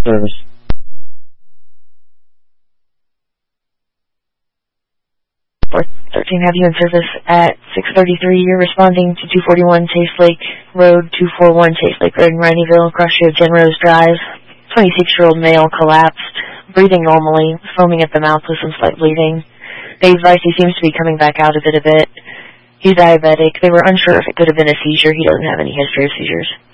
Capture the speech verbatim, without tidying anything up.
service. four thirteen, have you in service at six thirty-three. You're responding to two forty-one Chase Lake Road, two forty-one Chase Lake Road in Rineyville, across of Genrose Drive. twenty-six-year-old male collapsed, breathing normally, foaming at the mouth with some slight bleeding. They advise he seems to be coming back out of it a bit. He's diabetic. They were unsure if it could have been a seizure. He doesn't have any history of seizures.